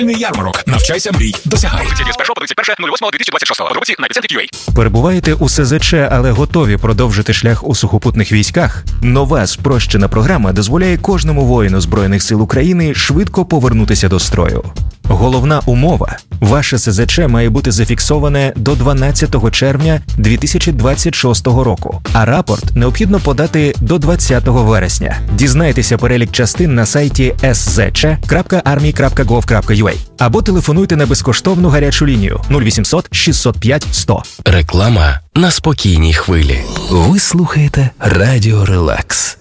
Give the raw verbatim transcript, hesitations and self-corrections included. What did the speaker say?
Ярмарок. Навчайся, мрій, досягай. З першого по тридцять перше восьмого дві тисячі двадцять шостого. Подробиці на епіцентрі крю ей. Перебуваєте у СЗЧ, але готові продовжити шлях у сухопутних військах? Нова спрощена програма дозволяє кожному воїну Збройних сил України швидко повернутися до строю. Головна умова – ваше СЗЧ має бути зафіксоване до дванадцятого червня дві тисячі двадцять шостого року, а рапорт необхідно подати до двадцятого вересня. Дізнайтеся перелік частин на сайті ес зет че крапка армія крапка гов крапка ю а або телефонуйте на безкоштовну гарячу лінію нуль вісімсот шістсот п'ять сто. Реклама на спокійній хвилі. Ви слухаєте Радіо Релакс.